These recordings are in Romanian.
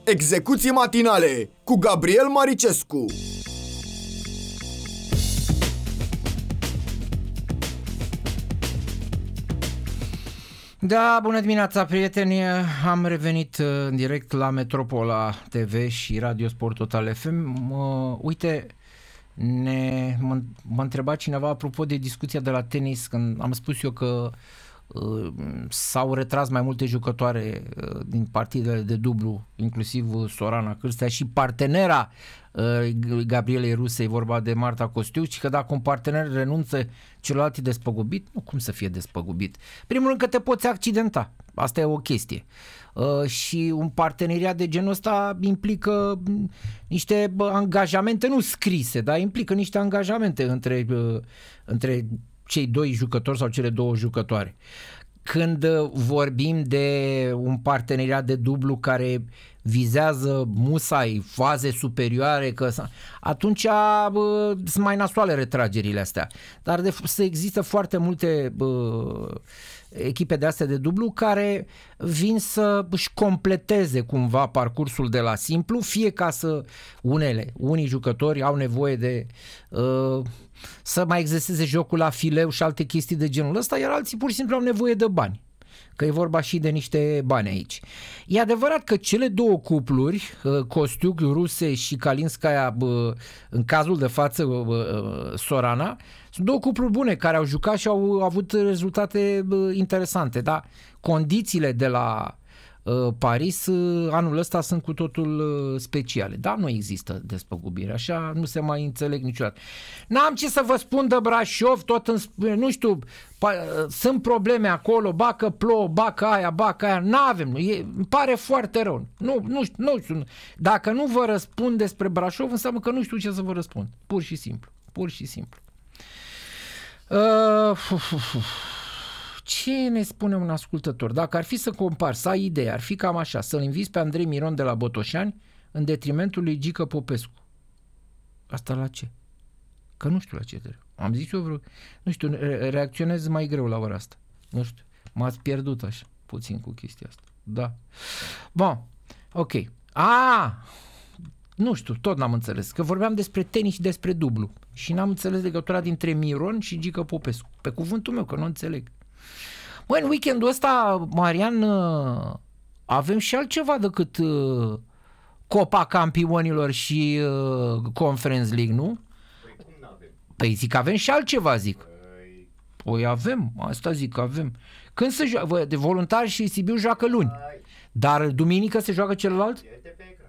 Execuții matinale cu Gabriel Maricescu. Da, bună dimineața, prieteni! Am revenit în direct la Metropola TV și Radio Sport Total FM. Uite, m-a întrebat cineva apropo de discuția de la tenis, când am spus eu că s-au retras mai multe jucătoare din partidele de dublu, inclusiv Sorana Cârstea și partenera Gabrielei Ruse, e vorba de Marta Costiu, și că dacă un partener renunță, celălalt e despăgubit. Nu, cum să fie despăgubit? Primul rând că te poți accidenta, asta e o chestie. Și un parteneriat de genul ăsta implică niște angajamente, nu scrise, dar implică niște angajamente între cei doi jucători sau cele două jucătoare. Când vorbim de un parteneriat de dublu care vizează musai, faze superioare, atunci sunt mai nasoale retragerile astea. Dar să există foarte multe echipe de astea de dublu care vin să își completeze cumva parcursul de la simplu, fie ca să unii jucători au nevoie de să mai exerseze jocul la fileu și alte chestii de genul ăsta, iar alții pur și simplu au nevoie de bani. Că e vorba și de niște bani aici. E adevărat că cele două cupluri, Costiuc, Ruse și Kalinskaya, în cazul de față Sorana, sunt două cupluri bune care au jucat și au avut rezultate interesante, dar condițiile de la Paris anul ăsta sunt cu totul speciale. Da, nu există despăgubire, așa nu se mai înțeleg niciodată. N-am ce să vă spun de Brașov, nu știu, sunt probleme acolo, bacă plouă, bacă aia, n-avem, îmi pare foarte rău. Nu știu, dacă nu vă răspund despre Brașov, înseamnă că nu știu ce să vă răspund. Pur și simplu. Ce ne spune un ascultător? Dacă ar fi să compar, să ai idee, ar fi cam așa: să-l inviți pe Andrei Miron de la Botoșani în detrimentul lui Gică Popescu. Asta la ce? Că nu știu la ce trebuie. Am zis eu nu știu, reacționez mai greu la ora asta. Nu știu, m-ați pierdut așa puțin cu chestia asta. Da. Bun, ok. Nu știu, tot n-am înțeles. Că vorbeam despre tenis și despre dublu. Și n-am înțeles legătura dintre Miron și Gică Popescu. Pe cuvântul meu, că nu înțeleg. Băi, în weekendul ăsta, Marian, avem și altceva decât Copa Campionilor și Conference League, nu? Păi cum n-avem? Păi zic, avem și altceva, zic. Păi avem, asta zic, avem. Când se joacă? De Voluntari și Sibiu joacă luni. Dar duminică se joacă celălalt? Iete pe ecran.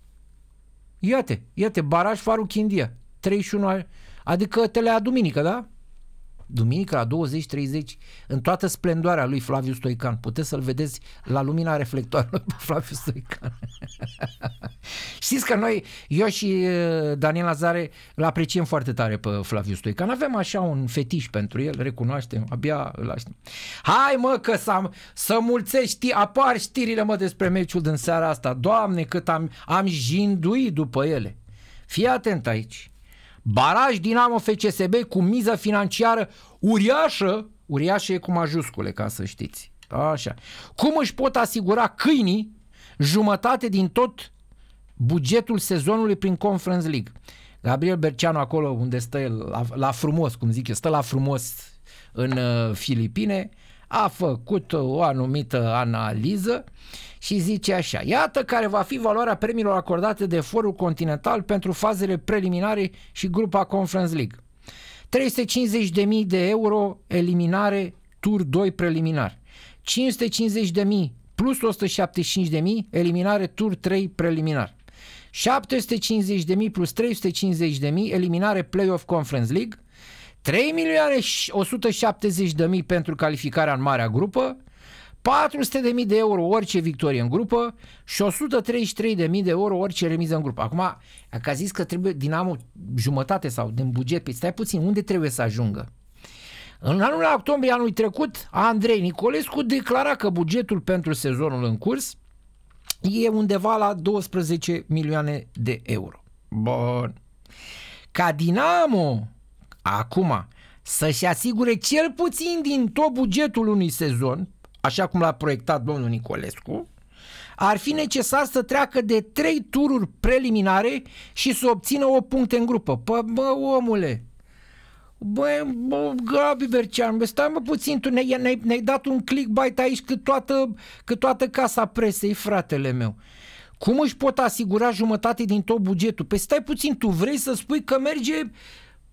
Iate, Baraj Faru Chindia. 31, adică telea duminică, da? Duminică la 20:30, în toată splendoarea lui Flaviu Stoican. Puteți să-l vedeți la lumina reflectoarelor pe Flaviu Stoican. Știți că eu și Daniel Lazare îl apreciem foarte tare pe Flaviu Stoican. Avem așa un fetiș pentru el, recunoaștem, abia îl aștept. Hai mă că să mulțești, apar știrile mă despre meciul din seara asta. Doamne, cât am jinduit după ele. Fii atent aici. Baraj Dinamo FCSB cu miză financiară uriașă e cu majuscule, ca să știți. Așa. Cum își pot asigura câinii jumătate din tot bugetul sezonului prin Conference League? Gabriel Berceanu acolo unde stă el, la frumos, cum zic eu, stă la frumos în Filipine, a făcut o anumită analiză și zice așa: iată care va fi valoarea premiilor acordate de Forul Continental pentru fazele preliminare și grupa Conference League. 350.000 de euro eliminare tur 2 preliminar. 550.000 plus 175.000 eliminare tur 3 preliminar. 750.000 plus 350.000 eliminare Playoff Conference League. 3.170.000 pentru calificarea în marea grupă, 400.000 de euro orice victorie în grupă și 133.000 de euro orice remiză în grupă. Acum, dacă a zis că trebuie Dinamo jumătate sau din buget, pe stai puțin, unde trebuie să ajungă? În anul octombrie anului trecut, Andrei Nicolescu declara că bugetul pentru sezonul în curs e undeva la 12 milioane de euro. Bun. Ca Dinamo acum să-și asigure cel puțin din tot bugetul unui sezon, așa cum l-a proiectat domnul Nicolescu, ar fi necesar să treacă de 3 tururi preliminare și să obțină 8 puncte în grupă. Păi, bă, omule, Gabi Bercean, bă, stai mă puțin, tu ne-ai dat un clickbait aici cât toată casa presei, fratele meu. Cum își pot asigura jumătate din tot bugetul? Păi stai puțin, tu vrei să spui că merge